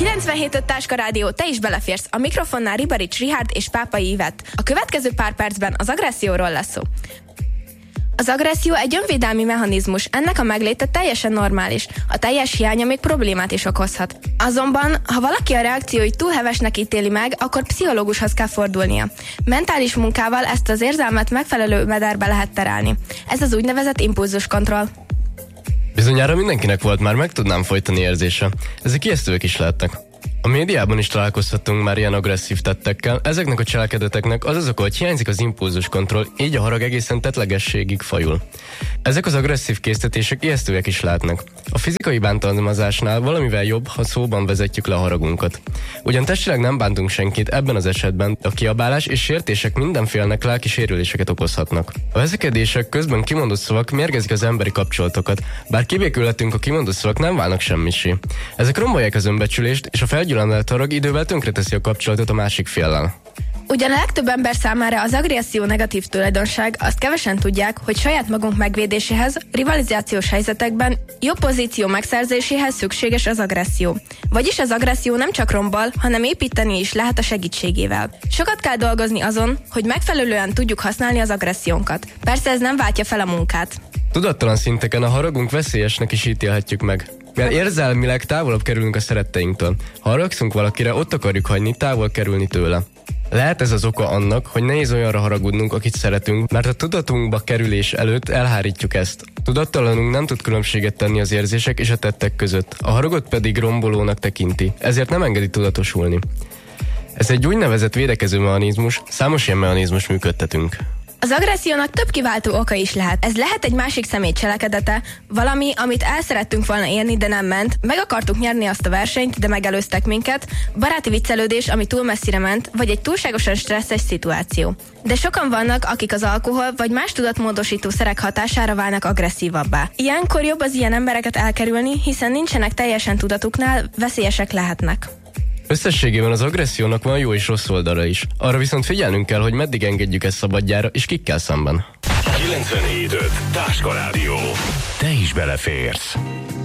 97.5 Táska Rádió, te is beleférsz. A mikrofonnál Ribarics Richárd és Pápai Ivett. A következő pár percben az agresszióról lesz szó. Az agresszió egy önvédelmi mechanizmus, ennek a megléte teljesen normális. A teljes hiánya még problémát is okozhat. Azonban, ha valaki a reakcióit túl hevesnek ítéli meg, akkor pszichológushoz kell fordulnia. Mentális munkával ezt az érzelmet megfelelő mederbe lehet terelni. Ez az úgynevezett impulzuskontroll. Bizonyára mindenkinek volt már meg tudnám folytani érzése. Ezek ijesztőek is lehetnek. A médiában is találkozhatunk már ilyen agresszív tettekkel. Ezeknek a cselekedeteknek az oka, hogy hiányzik az impulzuskontroll, így a harag egészen tettlegességig fajul. Ezek az agresszív késztetések ijesztőek is lehetnek. A fizikai bántalmazásnál valamivel jobb, ha szóban vezetjük le a haragunkat. Ugyan testileg nem bántunk senkit, ebben az esetben a kiabálás és sértések mindenfélnek lelki sérüléseket okozhatnak. A veszekedések közben kimondott szavak mérgezik az emberi kapcsolatokat, bár kibékülhetünk, a kimondott szavak nem válnak semmissé. Ezek rombolják az önbecsülést, és a felgyülemlelt harag idővel tönkreteszi a kapcsolatot a másik féllel. Ugyan a legtöbb ember számára az agresszió negatív tulajdonság, azt kevesen tudják, hogy saját magunk megvédéséhez, rivalizációs helyzetekben, jobb pozíció megszerzéséhez szükséges az agresszió. Vagyis az agresszió nem csak rombol, hanem építeni is lehet a segítségével. Sokat kell dolgozni azon, hogy megfelelően tudjuk használni az agressziónkat. Persze ez nem váltja fel a munkát. Tudattalan szinteken a haragunk veszélyesnek is ítélhetjük meg. Mivel érzelmileg távolabb kerülünk a szeretteinktől. Ha haragszunk valakire, ott akarjuk hagyni, távol kerülni tőle. Lehet ez az oka annak, hogy nehéz olyanra haragudnunk, akit szeretünk, mert a tudatunkba kerülés előtt elhárítjuk ezt. Tudattalanunk nem tud különbséget tenni az érzések és a tettek között, a haragot pedig rombolónak tekinti, ezért nem engedi tudatosulni. Ez egy úgynevezett védekező mechanizmus, számos ilyen mechanizmus működtetünk. Az agressziónak több kiváltó oka is lehet. Ez lehet egy másik személy cselekedete, valami, amit el szerettünk volna érni, de nem ment, meg akartuk nyerni azt a versenyt, de megelőztek minket, baráti viccelődés, ami túl messzire ment, vagy egy túlságosan stresszes szituáció. De sokan vannak, akik az alkohol vagy más tudatmódosító szerek hatására válnak agresszívabbá. Ilyenkor jobb az ilyen embereket elkerülni, hiszen nincsenek teljesen tudatuknál, veszélyesek lehetnek. Összességében az agressziónak van jó és rossz oldala is. Arra viszont figyelnünk kell, hogy meddig engedjük ezt szabadjára, és kikkel szemben. 97.5 Táska Rádió. Te is beleférsz.